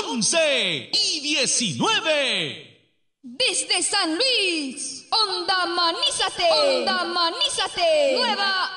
11 y 19. Desde San Luis, Onda Manízate, Nueva